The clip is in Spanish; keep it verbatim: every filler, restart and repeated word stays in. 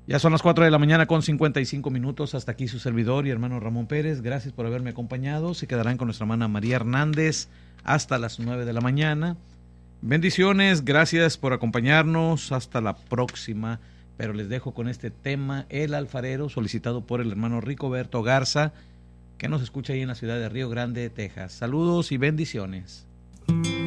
Ya son las cuatro de la mañana con cincuenta y cinco minutos. Hasta aquí su servidor y hermano Ramón Pérez. Gracias por haberme acompañado. Se quedarán con nuestra hermana María Hernández hasta las nueve de la mañana. Bendiciones, gracias por acompañarnos. Hasta la próxima. Pero les dejo con este tema, El Alfarero, solicitado por el hermano Ricoberto Garza, que nos escucha ahí en la ciudad de Río Grande, Texas. Saludos y bendiciones.